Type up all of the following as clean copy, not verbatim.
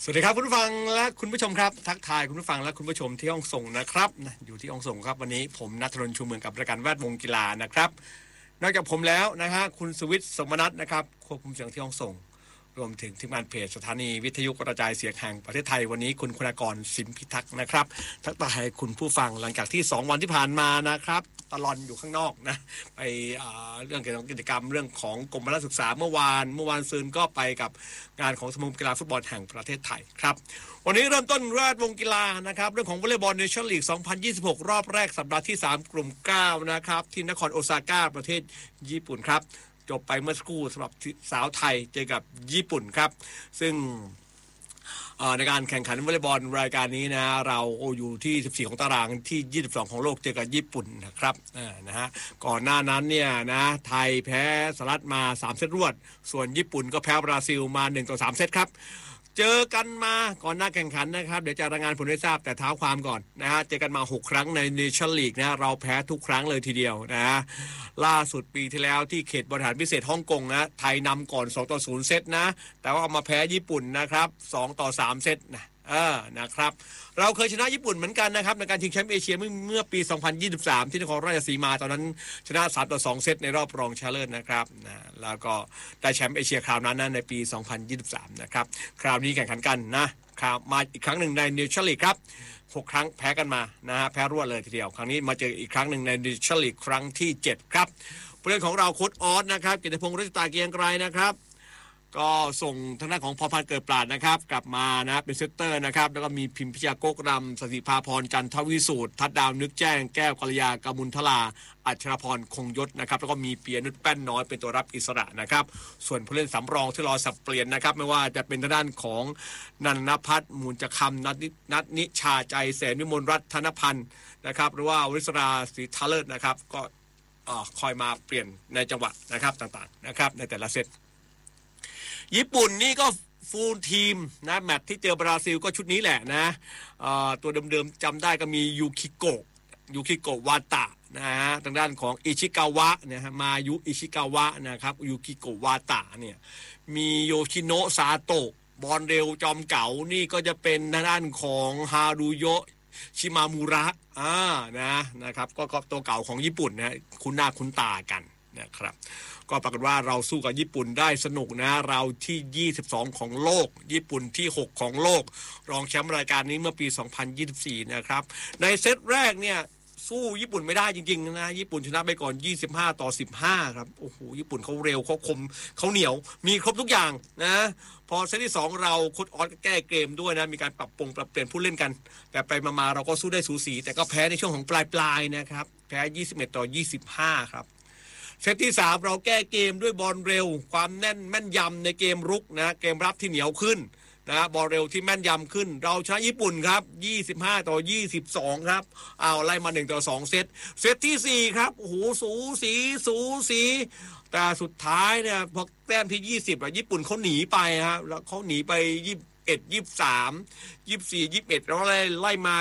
สวัสดีครับคุณผู้ฟังและคุณผู้ชมครับทักทายคุณผู้ฟังและคุณผู้ชมที่ห้องส่งนะครับอยู่ที่ห้องส่งครับวันนี้ผมณัฐรนชูเมืองกับรายการแวดวงกีฬานะครับนอกจากผมแล้วนะฮะคุณสุวิทย์สมนัสนะครับควบคุมเสียงที่ห้องส่งรวมถึงทีมงานเพจสถานีวิทยุกระจายเสียงแห่งประเทศไทยวันนี้คุณคุณากรสิมพิทักษ์นะครับทักทายคุณผู้ฟังหลังจากที่2วันที่ผ่านมานะครับตลอนอยู่ข้างนอกนะไปเรื่องเกี่ยวกับกิจกรรมเรื่องของกรมพละศึกษาเมื่อวานซืนก็ไปกับงานของสมาคมกีฬาฟุตบอลแห่งประเทศไทยครับวันนี้เริ่มต้นแวดวงกีฬานะครับเรื่องของวอลเลย์บอลเนชั่นลีก2026รอบแรกสัปดาห์ที่3กลุ่ม9นะครับที่นครโอซาก้าประเทศญี่ปุ่นครับจบไปเมื่อสักครู่สำหรับสาวไทยเจอกับญี่ปุ่นครับซึ่งในการแข่งขันวอลเลย์บอลรายการนี้นะเราอยู่ที่14ของตารางที่22ของโลกเจอกับญี่ปุ่นนะครับนะฮะก่อนหน้านั้นเนี่ยนะไทยแพ้สหรัฐมา3เซตรวดส่วนญี่ปุ่นก็แพ้บราซิลมา1-3เซตครับเจอกันมาก่อนหน้าแข่งขันนะครับเดี๋ยวจะรายงานผลให้ทราบแต่เท้าความก่อนนะฮะเจอกันมา6ครั้งในเนชั่นลีกนะเราแพ้ทุกครั้งเลยทีเดียวนะล่าสุดปีที่แล้วที่เขตบริหารพิเศษฮ่องกงนะไทยนำก่อน2-0เซตนะแต่ว่าเอามาแพ้ญี่ปุ่นนะครับ2-3เซตนะครับเราเคยชนะญี่ปุ่นเหมือนกันนะครับในการชิงแชมป์เอเชียเมื่อปี2023ที่นครราชสีมาตอนนั้นชนะ3-2เซตในรอบรองชนะเลิศนะครับนะแล้วก็ได้แชมป์เอเชียคราวนั้นนะในปี2023นะครับคราวนี้แข่งขันกันนะคราวมาอีกครั้งหนึ่งในเนชั่นลีกครับ6ครั้งแพ้กันมานะฮะแพ้รวดเลยทีเดียวครั้งนี้มาเจออีกครั้งหนึ่งในเนชั่นลีกครั้งที่7ครับผู้เล่นของเราโค้ชออสนะครับกิตติพงษ์ฤทธิ์ตาเกียงไกรนะครับก็ส่งทางด้านของพรพันธ์เกิดปราดนะครับกลับมานะเป็นเซตเตอร์นะครับแล้วก็มีพิมพิชยาโกกรำสศิภาพรจันทวิสูตรทัดดาวนึกแจ้งแก้วกัลยากมุลทลาอัชรพรคงยศนะครับแล้วก็มีเปียนุชแป้นน้อยเป็นตัวรับอิสระนะครับส่วนผู้เล่นสำรองที่รอสับเปลี่ยนนะครับไม่ว่าจะเป็นทางด้านของนันทพัฒน์มูลจักรคำนัทนิชาใจแสนวิมลรัตน์ธนพันธ์นะครับหรือว่าวิศราศรีทาเลิศนะครับก็คอยมาเปลี่ยนในจังหวะนะครับต่างๆนะครับในแต่ละเซตญี่ปุ่นนี่ก็ฟูลทีมนะแมตช์ที่เจอบราซิลก็ชุดนี้แหละนะตัวเดิมๆจำได้ก็มียูคิโกะวาตะนะฮะทางด้านของอิชิกาวะนะฮะมายุอิชิกาวะนะครับยูคิโกะวาตะเนี่ยมีโยชิโนะซาโตะบอลเร็วจอมเก๋านี่ก็จะเป็นทางด้านของฮารุโยะชิมามูระนะครับก็ตัวเก่าของญี่ปุ่นนะคุ้นหน้าคุ้นตากันนะครับก็ปรากฏว่าเราสู้กับญี่ปุ่นได้สนุกนะเราที่22ของโลกญี่ปุ่นที่6ของโลกรองแชมป์รายการนี้เมื่อปี2024นะครับในเซตแรกเนี่ยสู้ญี่ปุ่นไม่ได้จริงๆนะญี่ปุ่นชนะไปก่อน25-15ครับโอ้โหญี่ปุ่นเขาเร็วเขาคมเขาเหนียวมีครบทุกอย่างนะพอเซตที่2เราโค้ชออสก็แก้เกมด้วยนะมีการปรับเปลี่ยนผู้เล่นกันแต่ไปมาเราก็สู้ได้สูสีแต่ก็แพ้ในช่วงของปลายนะครับแพ้21-25ครับเซตที่3เราแก้เกมด้วยบอลเร็วความแม่นยำในเกมรุกนะเกมรับที่เหนียวขึ้นนะบอลเร็วที่แม่นยำขึ้นเราชนะญี่ปุ่นครับ25-22ครับไล่มา1-2เซตที่4ครับโอ้โหสูสีแต่สุดท้ายเนี่ยพอแต้มที่20อ่ะญี่ปุ่นเขาหนีไปฮะแล้วเขาหนีไป21 23 24 21แล้วไล่มา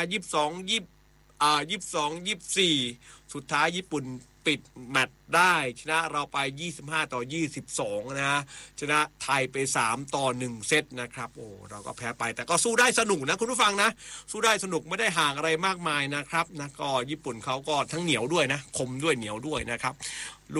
22 24สุดท้ายญี่ปุ่นปิดแมตช์ได้ชนะเราไป25-22นะชนะไทยไป3-1เซตนะครับโอ้เราก็แพ้ไปแต่ก็สู้ได้สนุกนะคุณผู้ฟังนะสู้ได้สนุกไม่ได้ห่างอะไรมากมายนะครับนะก็ญี่ปุ่นเขาก็ทั้งเหนียวด้วยนะคมด้วยเหนียวด้วยนะครับ